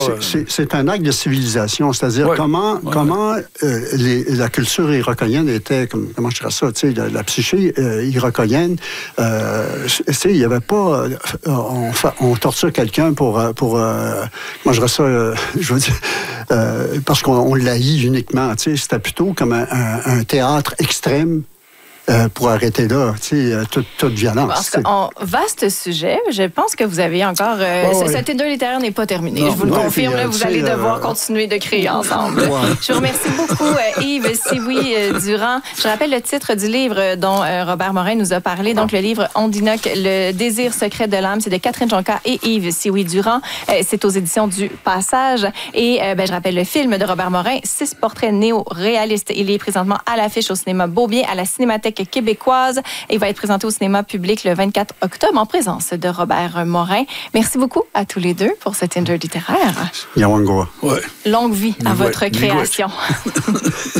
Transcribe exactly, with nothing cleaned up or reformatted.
C'est, c'est un acte de civilisation, c'est-à-dire ouais, comment, ouais. comment euh, les, la culture irokonienne était, comme, comment je dirais ça, tu sais, la, la psyché euh, irokonienne, euh, tu sais, il n'y avait pas, euh, on, on torture quelqu'un pour, pour euh, comment je dirais ça, euh, je veux dire, euh, parce qu'on on l'haït uniquement, tu sais, c'était plutôt comme un, un, un théâtre extrême. Euh, pour arrêter là, tu sais, toute, toute violence. En vaste sujet, je pense que vous avez encore... Euh, oh, ce, oui. Cet Tinder littéraire n'est pas terminé. Non, je vous le ouais, confirme, puis, là, vous allez devoir euh... continuer de créer ensemble. Ouais. Je vous remercie beaucoup, euh, Yves Sioui-Durand. Je rappelle le titre du livre dont euh, Robert Morin nous a parlé. Donc, le livre Ondinoque, le désir secret de l'âme, c'est de Catherine Jonca et Yves Sioui-Durand. Euh, c'est aux éditions du Passage. Et euh, ben, je rappelle le film de Robert Morin, Six portraits néo-réalistes. Il est présentement à l'affiche au cinéma Beaubien, à la Cinémathèque québécoise. Et il va être présenté au cinéma public le vingt-quatre octobre en présence de Robert Morin. Merci beaucoup à tous les deux pour cet Tinder littéraire. Yawangoa. Ouais. Longue vie à votre création.